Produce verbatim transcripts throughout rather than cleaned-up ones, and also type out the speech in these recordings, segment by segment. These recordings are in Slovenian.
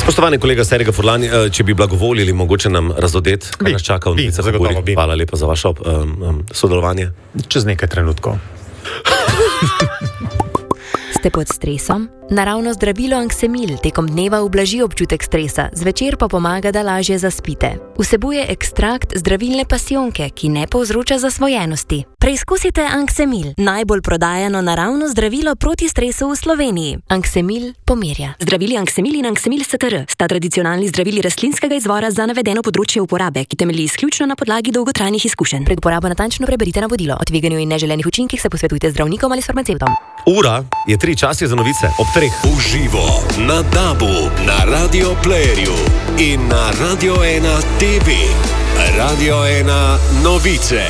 Spoštovani kolega Serega Furlan, če bi blagovolili, mogoče nam razodeti, kaj nas čaka v Novicah ob uri. Hvala lepa za vaše um, um, sodelovanje. Čez nekaj trenutkov. Ste pod stresom? Naravno zdravilo Anksemil tekom dneva ublaži občutek stresa, zvečer pa pomaga, da lažje zaspite. Vsebuje ekstrakt zdravilne pasijonke, ki ne povzroča zasvojenosti. Preizkusite Anksemil, najbolj prodajano naravno zdravilo proti stresu v Sloveniji. Anksemil pomirja. Zdravili Anksemil in Anksemil S T R sta tradicionalni zdravili rastlinskega izvora za navedeno področje uporabe, ki temelji izključno na podlagi dolgotrajnih izkušenj. Pred uporabo natančno preberite navodilo. O tveganju in neželenih učinkih se posvetujte z zdravnikom ali s farmacevtom. Ura je tri, čas je za novice ob treh. Uživo na Dabu, na Radio Playerju in na Radio ena T V. Radio ena Novice.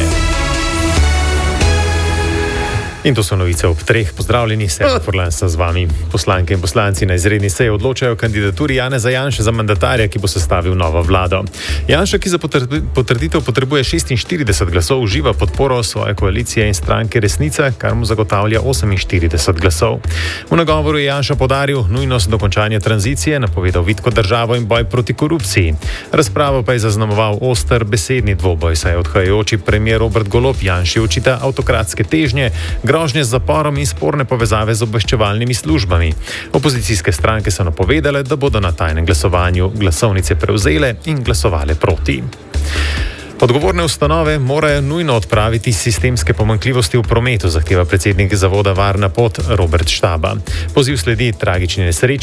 In to so novice ob treh. Pozdravljeni, Sergej Furlan sta z vami. Poslanke in poslanci na izredni seji odločajo o kandidaturi Janeza Janše za mandatarja, ki bo sestavil novo vlado. Janša, ki za potrditev potrebuje šestinštirideset glasov, uživa podporo svoje koalicije in stranke Resnica, kar mu zagotavlja oseminštirideset glasov. V nagovoru je Janša poudaril nujnost dokončanja tranzicije, napovedal vitko državo in boj proti korupciji. Razpravo pa je zaznamoval oster besedni dvoboj, saj odhajajoči premier Robert Golob Janši očita avtokratske težnje, grožnje z zaporom in sporne povezave z obveščevalnimi službami. Opozicijske stranke so napovedale, da bodo na tajnem glasovanju glasovnice prevzele in glasovale proti. Odgovorne ustanove morajo nujno odpraviti sistemske pomanjkljivosti v prometu, zahteva predsednik zavoda Varna pot Robert Štaba. Poziv sledi tragični nesreči